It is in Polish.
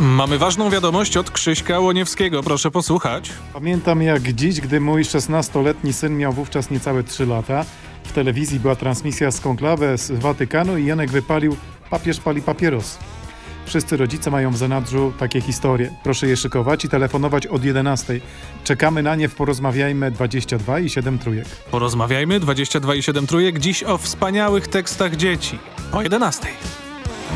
Mamy ważną wiadomość od Krzyśka Łoniewskiego, proszę posłuchać. Pamiętam jak dziś, gdy mój 16-letni syn miał wówczas niecałe 3 lata. W telewizji była transmisja z konklawe z Watykanu i Janek wypalił: papież pali papieros. Wszyscy rodzice mają w zanadrzu takie historie. Proszę je szykować i telefonować od 11. Czekamy na nie w Porozmawiajmy 22 i 7 trójek. Porozmawiajmy 22 i 7 trójek dziś o wspaniałych tekstach dzieci. O 11.